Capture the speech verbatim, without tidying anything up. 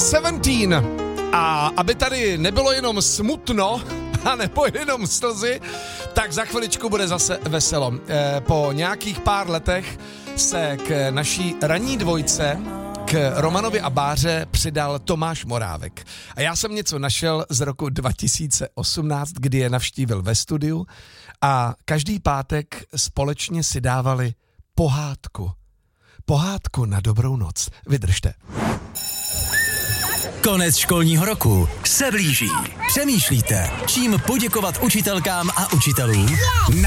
sedmnáct. A aby tady nebylo jenom smutno, a nebo jenom slzy, tak za chviličku bude zase veselo. E, po nějakých pár letech se k naší ranní dvojce, k Romanovi a Báře, přidal Tomáš Morávek. A já jsem něco našel z roku dva tisíce osmnáct, kdy je navštívil ve studiu a každý pátek společně si dávali pohádku. Pohádku na dobrou noc. Vydržte. Konec školního roku se blíží. Přemýšlíte, čím poděkovat učitelkám a učitelům?